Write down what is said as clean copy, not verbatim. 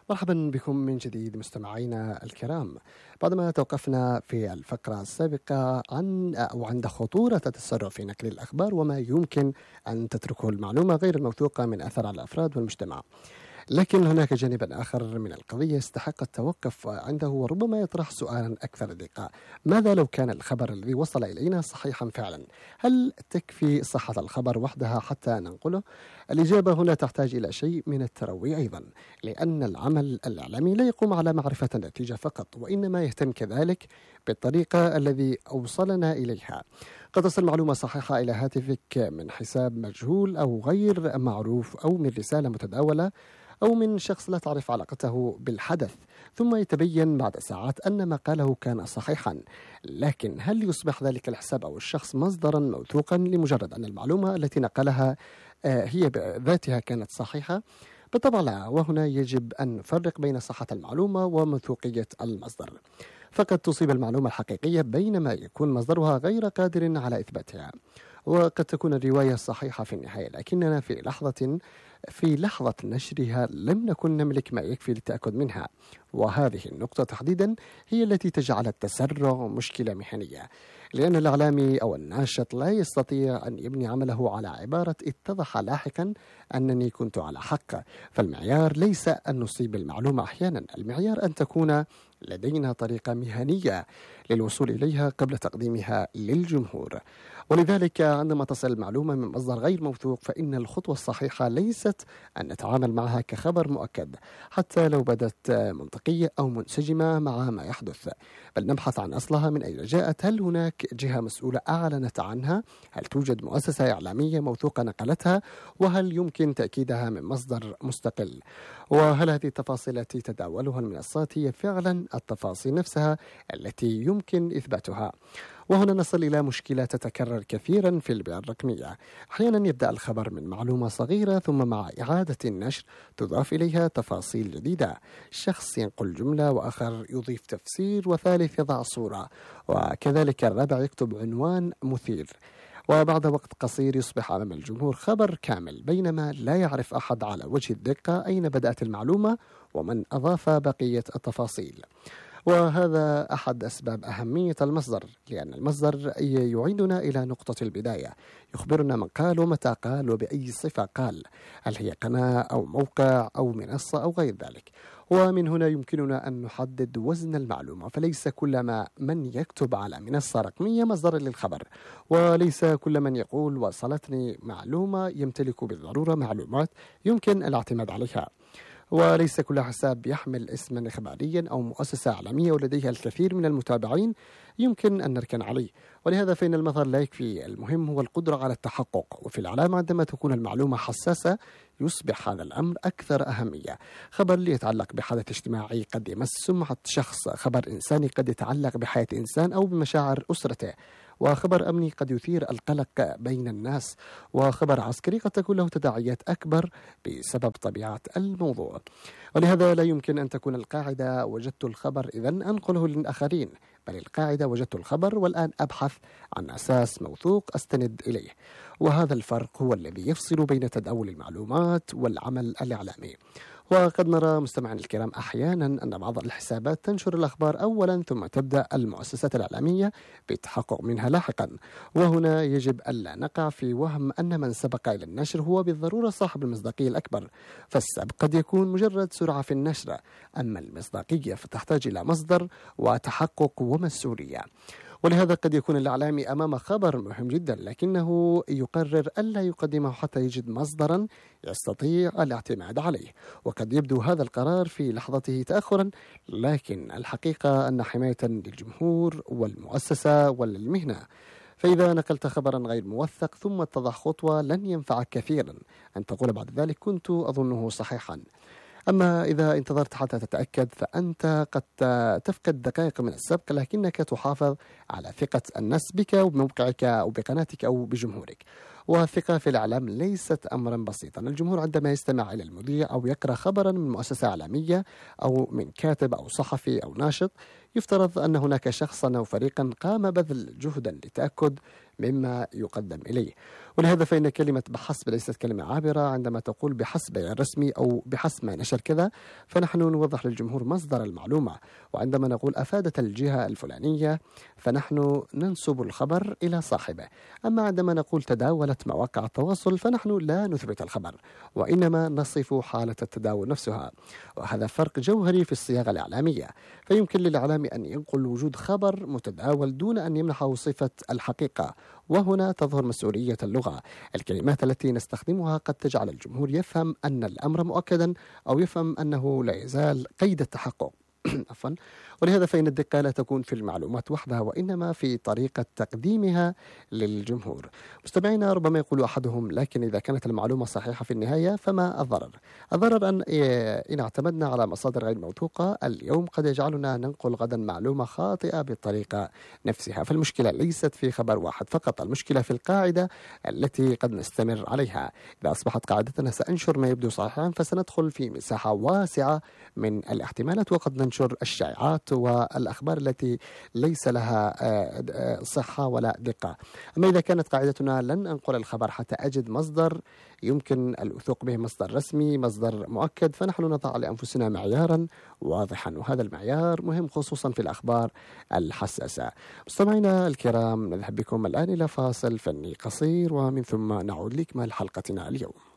مرحبا بكم من جديد مستمعينا الكرام. بعدما توقفنا في الفقرة السابقة عند خطورة التسرع في نقل الأخبار وما يمكن أن تتركه المعلومة غير الموثوقة من أثر على الأفراد والمجتمع. لكن هناك جانب آخر من القضية يستحق التوقف عنده وربما يطرح سؤالا أكثر دقة: ماذا لو كان الخبر الذي وصل إلينا صحيحا فعلا؟ هل تكفي صحة الخبر وحدها حتى ننقله؟ الإجابة هنا تحتاج إلى شيء من التروي أيضا، لأن العمل الإعلامي لا يقوم على معرفة النتيجة فقط، وإنما يهتم كذلك بالطريقة الذي أوصلنا إليها. قد تصل معلومة صحيحة إلى هاتفك من حساب مجهول أو غير معروف، أو من رسالة متداولة، أو من شخص لا تعرف علاقته بالحدث، ثم يتبين بعد ساعات أن ما قاله كان صحيحا. لكن هل يصبح ذلك الحساب أو الشخص مصدرا موثوقا لمجرد أن المعلومة التي نقلها هي بذاتها كانت صحيحة؟ بالطبع لا، وهنا يجب أن نفرق بين صحة المعلومة وموثوقية المصدر. فقد تصيب المعلومة الحقيقية بينما يكون مصدرها غير قادر على إثباتها، وقد تكون الرواية صحيحة في النهاية، لكننا في لحظة نشرها لم نكن نملك ما يكفي للتأكد منها. وهذه النقطة تحديدا هي التي تجعل التسرع مشكلة مهنية، لأن الإعلامي أو الناشط لا يستطيع أن يبني عمله على عبارة اتضح لاحقا أنني كنت على حق. فالمعيار ليس أن نصيب المعلومة أحيانا، المعيار أن تكون لدينا طريقة مهنية للوصول إليها قبل تقديمها للجمهور. ولذلك عندما تصل المعلومة من مصدر غير موثوق، فإن الخطوة الصحيحة ليست أن نتعامل معها كخبر مؤكد حتى لو بدت منطقية أو منسجمة مع ما يحدث، بل نبحث عن أصلها، من أين جاءت، هل هناك جهة مسؤولة أعلنت عنها، هل توجد مؤسسة إعلامية موثوقة نقلتها، وهل يمكن تأكيدها من مصدر مستقل، وهل هذه التفاصيل التي تداولها المنصات هي فعلا التفاصيل نفسها التي يمكن إثباتها. وهنا نصل إلى مشكلة تتكرر كثيرا في البيئة الرقمية. أحيانا يبدأ الخبر من معلومة صغيرة، ثم مع إعادة النشر تضاف إليها تفاصيل جديدة، شخص ينقل جملة وآخر يضيف تفسير وثالث يضع صورة، وكذلك الرابع يكتب عنوان مثير، وبعد وقت قصير يصبح أمام الجمهور خبر كامل، بينما لا يعرف أحد على وجه الدقة أين بدأت المعلومة ومن أضاف بقية التفاصيل. وهذا أحد أسباب أهمية المصدر، لأن المصدر يعيدنا إلى نقطة البداية، يخبرنا من قال ومتى قال وبأي صفة قال، هل هي قناة أو موقع أو منصة أو غير ذلك. ومن هنا يمكننا أن نحدد وزن المعلومة، فليس كل من يكتب على منصة رقمية مصدرا للخبر، وليس كل من يقول وصلتني معلومة يمتلك بالضرورة معلومات يمكن الاعتماد عليها، وليس كل حساب يحمل اسما إخباريا أو مؤسسة إعلامية ولديها الكثير من المتابعين يمكن أن نركن عليه. ولهذا فإن المظهر لا يكفي، المهم هو القدرة على التحقق. وفي العلامة عندما تكون المعلومة حساسة يصبح هذا الأمر أكثر أهمية. خبر يتعلق بحدث اجتماعي قد يمس سمعة شخص، خبر إنساني قد يتعلق بحياة إنسان أو بمشاعر أسرته، وخبر أمني قد يثير القلق بين الناس، وخبر عسكري قد تكون له تداعيات أكبر بسبب طبيعة الموضوع. ولهذا لا يمكن أن تكون القاعدة وجدت الخبر إذن أنقله للآخرين، بل القاعدة وجدت الخبر والآن أبحث عن أساس موثوق أستند إليه. وهذا الفرق هو الذي يفصل بين تداول المعلومات والعمل الإعلامي. وقد نرى مستمعينا الكرام أحيانا أن بعض الحسابات تنشر الأخبار أولا ثم تبدأ المؤسسات الإعلامية بالتحقق منها لاحقا، وهنا يجب ألا نقع في وهم أن من سبق إلى النشر هو بالضرورة صاحب المصداقية الأكبر، فالسبق قد يكون مجرد سرعة في النشر، أما المصداقية فتحتاج إلى مصدر وتحقق ومسؤولية. ولهذا قد يكون الإعلامي أمام خبر مهم جدا لكنه يقرر ألا يقدمه حتى يجد مصدرا يستطيع الاعتماد عليه، وقد يبدو هذا القرار في لحظته تأخرا، لكن الحقيقة أن حماية للجمهور والمؤسسة وللمهنة. فإذا نقلت خبرا غير موثق ثم اتضح خطوة لن ينفعك كثيرا أن تقول بعد ذلك كنت أظنه صحيحا. أما إذا انتظرت حتى تتأكد فأنت قد تفقد دقائق من السبق، لكنك تحافظ على ثقة الناس بك وبموقعك أو بقناتك أو بجمهورك. والثقة في الإعلام ليست أمرا بسيطا. الجمهور عندما يستمع إلى المذيع أو يقرأ خبرا من مؤسسة إعلامية أو من كاتب أو صحفي أو ناشط، يفترض أن هناك شخصا أو فريقا قام بذل جهدا للتأكد مما يقدم إليه. ولهذا فإن كلمة بحسب ليست كلمة عابرة. عندما تقول بحسب الرسمي أو بحسب ما نشر كذا، فنحن نوضح للجمهور مصدر المعلومة. وعندما نقول أفادت الجهة الفلانية، فنحن ننسب الخبر إلى صاحبه. أما عندما نقول تداولت مواقع التواصل، فنحن لا نثبت الخبر، وإنما نصف حالة التداول نفسها. وهذا فرق جوهري في الصياغة الإعلامية. فيمكن للإعلام أن ينقل وجود خبر متداول دون أن يمنحه صفة الحقيقة، وهنا تظهر مسؤولية اللغة. الكلمات التي نستخدمها قد تجعل الجمهور يفهم أن الأمر مؤكدا، أو يفهم أنه لا يزال قيد التحقق. عفوا. ولهذا فإن الدقة لا تكون في المعلومات وحدها، وإنما في طريقة تقديمها للجمهور. مستمعينا، ربما يقول أحدهم: لكن إذا كانت المعلومة صحيحة في النهاية فما الضرر؟ الضرر إن اعتمدنا على مصادر غير موثوقة اليوم قد يجعلنا ننقل غدا معلومة خاطئة بالطريقة نفسها. فالمشكلة ليست في خبر واحد فقط، المشكلة في القاعدة التي قد نستمر عليها. إذا أصبحت قاعدتنا سأنشر ما يبدو صحيحا، فسندخل في مساحة واسعة من الاحتمالات، وقد ننشر الشائعات والأخبار التي ليس لها صحة ولا دقة. أما إذا كانت قاعدتنا لن أنقل الخبر حتى أجد مصدر يمكن الوثوق به، مصدر رسمي، مصدر مؤكد، فنحن نضع لأنفسنا معيارا واضحا، وهذا المعيار مهم خصوصا في الأخبار الحساسة. مستمعينا الكرام، نذهب بكم الآن إلى فاصل فني قصير، ومن ثم نعود لإكمال حلقتنا اليوم.